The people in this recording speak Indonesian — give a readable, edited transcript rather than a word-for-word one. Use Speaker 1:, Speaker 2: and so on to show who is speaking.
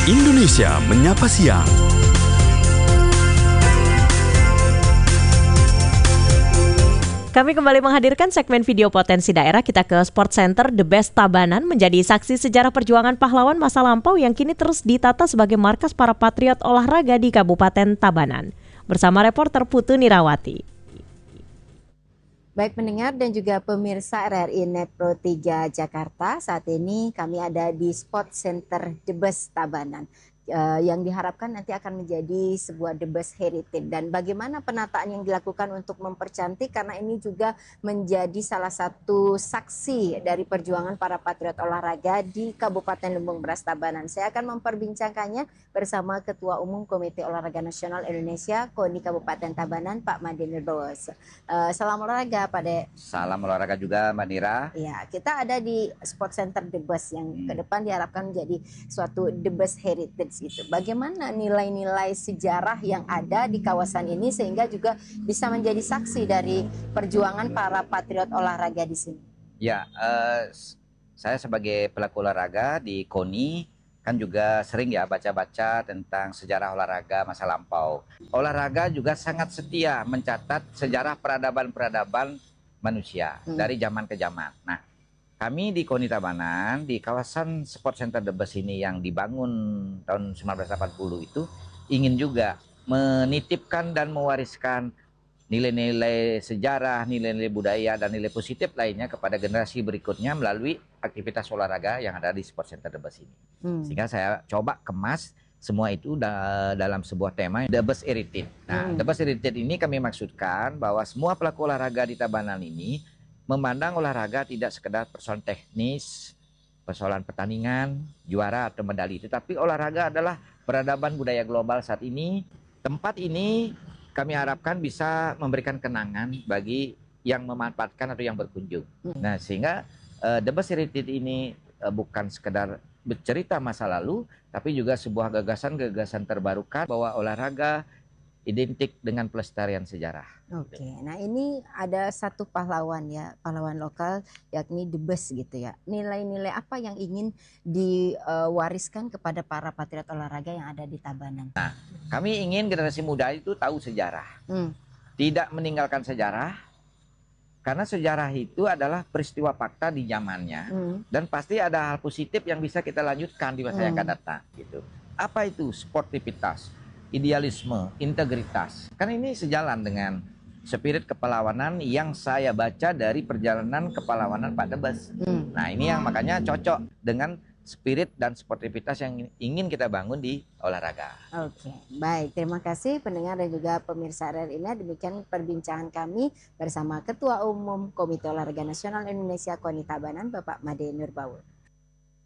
Speaker 1: Indonesia Menyapa Siang.
Speaker 2: Kami kembali menghadirkan segmen video potensi daerah. Kita ke Sport Center The Best Tabanan menjadi saksi sejarah perjuangan pahlawan masa lampau yang kini terus ditata sebagai markas para patriot olahraga di Kabupaten Tabanan. Bersama reporter Putu Nirawati.
Speaker 3: Baik pendengar dan juga pemirsa RRI Net Pro 3 Jakarta, saat ini kami ada di Sport Center The Best Tabanan. Yang diharapkan nanti akan menjadi sebuah The Best Heritage, dan bagaimana penataan yang dilakukan untuk mempercantik, karena ini juga menjadi salah satu saksi dari perjuangan para patriot olahraga di Kabupaten Lumbung Beras Tabanan. Saya akan memperbincangkannya bersama Ketua Umum Komite Olahraga Nasional Indonesia KONI Kabupaten Tabanan, Pak Made Nurbawo. Salam olahraga Pak De.
Speaker 4: Salam olahraga juga Mbak Nira.
Speaker 3: Ya, kita ada di Sport Center The Best yang ke depan diharapkan menjadi suatu The Best Heritage gitu. Bagaimana nilai-nilai sejarah yang ada di kawasan ini sehingga juga bisa menjadi saksi dari perjuangan para patriot olahraga di sini?
Speaker 4: Ya, saya sebagai pelaku olahraga di KONI kan juga sering ya baca-baca tentang sejarah olahraga masa lampau. Olahraga juga sangat setia mencatat sejarah peradaban-peradaban manusia dari zaman ke zaman. Nah, kami di KONI Tabanan, di kawasan Sport Center The Best ini yang dibangun tahun 1980 itu ingin juga menitipkan dan mewariskan nilai-nilai sejarah, nilai-nilai budaya, dan nilai positif lainnya kepada generasi berikutnya melalui aktivitas olahraga yang ada di Sport Center The Best ini. Sehingga saya coba kemas semua itu dalam sebuah tema The Best Heritage. Nah, The Best Heritage ini kami maksudkan bahwa semua pelaku olahraga di Tabanan ini memandang olahraga tidak sekedar persoalan teknis, persoalan pertandingan, juara atau medali, tetapi olahraga adalah peradaban budaya global saat ini. Tempat ini kami harapkan bisa memberikan kenangan bagi yang memanfaatkan atau yang berkunjung. Nah, sehingga The Best Heritage ini bukan sekedar bercerita masa lalu, tapi juga sebuah gagasan-gagasan terbarukan bahwa olahraga identik dengan pelestarian sejarah.
Speaker 3: Oke, nah ini ada satu pahlawan ya, pahlawan lokal yakni The Best gitu ya. Nilai-nilai apa yang ingin diwariskan kepada para patriot olahraga yang ada di Tabanan?
Speaker 4: Nah, kami ingin generasi muda itu tahu sejarah, tidak meninggalkan sejarah, karena sejarah itu adalah peristiwa fakta di zamannya, dan pasti ada hal positif yang bisa kita lanjutkan di masa yang akan datang. Gitu. Apa itu sportivitas? Idealisme, integritas. Kan ini sejalan dengan spirit kepahlawanan yang saya baca dari perjalanan kepahlawanan Pak The Best. Nah, ini yang makanya cocok dengan spirit dan sportivitas yang ingin kita bangun di olahraga.
Speaker 3: Oke, baik. Terima kasih pendengar dan juga pemirsa RRI. Demikian perbincangan kami bersama Ketua Umum Komite Olahraga Nasional Indonesia KONI Tabanan, Bapak Made Nurbawo.